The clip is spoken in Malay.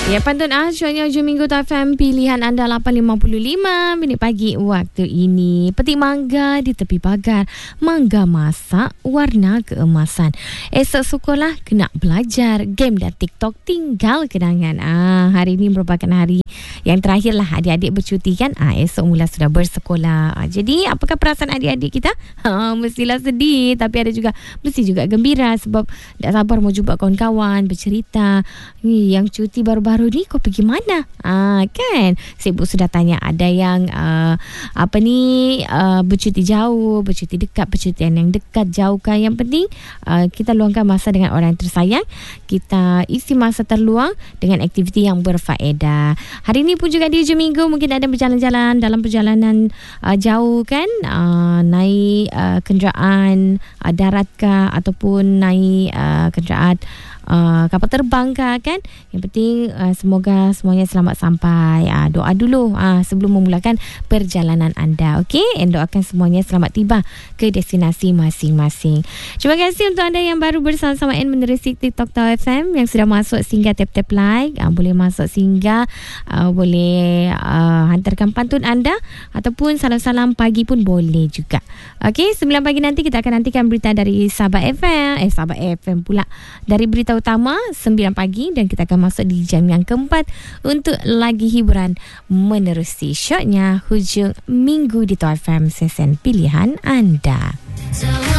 Ya, pantun syoknya hujung minggu FM pilihan anda 8.55 minit pagi waktu ini. Petik mangga di tepi pagar, mangga masak warna keemasan. Esok sekolah kena belajar, game dan TikTok tinggal kenangan. Hari ini merupakan hari yang terakhir lah adik-adik bercuti kan. Esok mula sudah bersekolah. Jadi apakah perasaan adik-adik kita? Mestilah sedih, tapi mesti juga gembira sebab tak sabar mau jumpa kawan-kawan, bercerita. Yang cuti baru-baru ni kau pergi mana? Kan? Sibuk sudah tanya. Ada yang bercuti jauh, bercuti dekat, percutian yang dekat, jauh kan. Yang penting kita luangkan masa dengan orang yang tersayang. Kita isi masa terluang dengan aktiviti yang berfaedah. Hari ini pun juga di hujung minggu mungkin ada berjalan-jalan dalam perjalanan jauh kan, naik kenderaan darat kah ataupun naik kenderaan kapal terbang kan. Yang penting semoga semuanya selamat sampai. Doa dulu sebelum memulakan perjalanan anda. Okey, doakan semuanya selamat tiba ke destinasi masing-masing. Terima kasih untuk anda yang baru bersama-sama menerusi TikTok Tau FM yang sudah masuk singgah tap-tap like. Boleh masuk singgah, boleh hantarkan pantun anda ataupun salam-salam pagi pun boleh juga. Okey, 9 pagi nanti kita akan nantikan berita dari Sabah FM pula, dari berita utama 9 pagi, dan kita akan masuk di jam yang keempat untuk lagi hiburan menerusi syoknya hujung minggu di Tau FM, sesen pilihan anda.